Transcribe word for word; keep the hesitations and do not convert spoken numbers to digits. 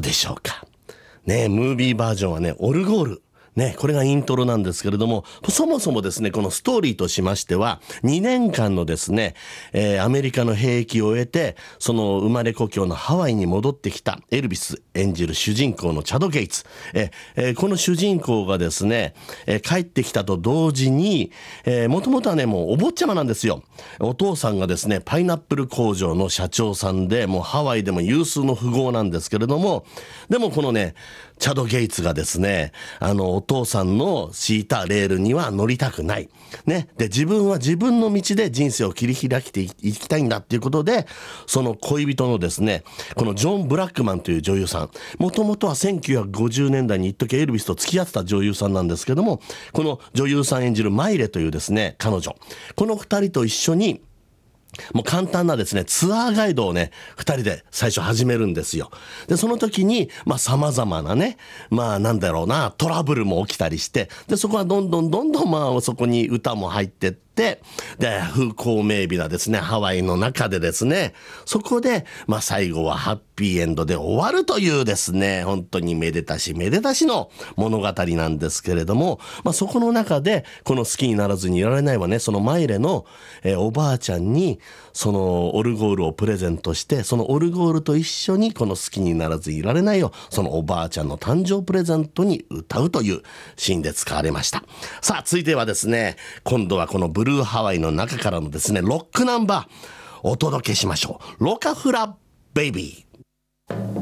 でしょうかね。ムービーバージョンはね、オルゴールね、これがイントロなんですけれども、そもそもですね、このストーリーとしましては、にねんかんのですね、えー、アメリカの兵役を終えて、その生まれ故郷のハワイに戻ってきたエルビス演じる主人公のチャド・ゲイツ。えーえー、この主人公がですね、えー、帰ってきたと同時に、えー、もともとはね、もうお坊ちゃまなんですよ。お父さんがですね、パイナップル工場の社長さんで、もうハワイでも有数の富豪なんですけれども、でもこのね、チャド・ゲイツがですね、あの、お父さんの敷いたレールには乗りたくない。ね。で、自分は自分の道で人生を切り開いていきたいんだっていうことで、その恋人のですね、このジョン・ブラックマンという女優さん、もともとはせんきゅうひゃくごじゅうねんだいに一時エルビスと付き合ってた女優さんなんですけども、この女優さん演じるマイレというですね、彼女。この二人と一緒に、もう簡単なですね、ツアーガイドをね、二人で最初始めるんですよ。で、その時に、まあ様々なね、まあなんだろうな、トラブルも起きたりして、で、そこはどんどんどんどんまあそこに歌も入ってって、で、風光明媚なですね、ハワイの中でですね、そこで、まあ最後はハッピーエンドで終わるというですね、本当にめでたしめでたしの物語なんですけれども、まあそこの中で、この好きにならずにいられないはね、そのマイレの、えー、おばあちゃんに、そのオルゴールをプレゼントして、そのオルゴールと一緒にこの好きにならずいられないを、そのおばあちゃんの誕生プレゼントに歌うというシーンで使われました。さあ、続いてはですね、今度はこのブルーハワイの中からのですね、ロックナンバーお届けしましょう。ロカフラベイビー。